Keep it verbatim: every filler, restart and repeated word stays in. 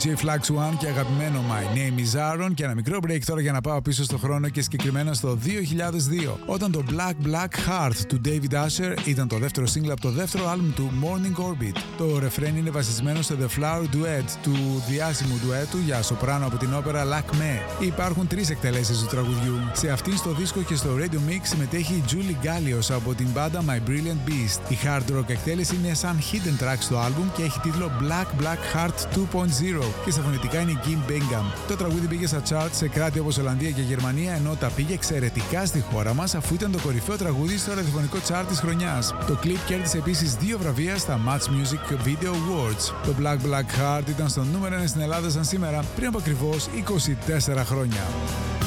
τζέι Flax One και αγαπημένο My Name is Aaron, και ένα μικρό break τώρα για να πάω πίσω στο χρόνο και συγκεκριμένα στο δύο χιλιάδες δύο, όταν το Black Black Heart του David Asher ήταν το δεύτερο single από το δεύτερο άλμπουμ του Morning Orbit. Το ρεφρέν είναι βασισμένο στο The Flower Duet του διάσημου ντουέτου για σοπράνο από την όπερα Lakme. Υπάρχουν τρεις εκτελέσεις του τραγουδιού. Σε αυτήν στο δίσκο και στο Radio Mix συμμετέχει η Julie Gallios από την μπάντα My Brilliant Beast. Η hard rock εκτέλεση είναι σαν hidden track στο άλμπουμ και έχει τίτλο Black Black Heart δύο κόμμα μηδέν και στα φωνητικά είναι η Kim Bingham. Το τραγούδι πήγε στα charts σε κράτη όπως Ολλανδία και Γερμανία, ενώ τα πήγε εξαιρετικά στη χώρα μας αφού ήταν το κορυφαίο τραγούδι στο ραδιοφωνικό chart της χρονιάς. Το κλιπ κέρδισε επίσης δύο βραβεία στα Match Music Video Awards. Το Black Black Heart ήταν στο νούμερο ένα στην Ελλάδα σαν σήμερα πριν από ακριβώς είκοσι τέσσερα χρόνια.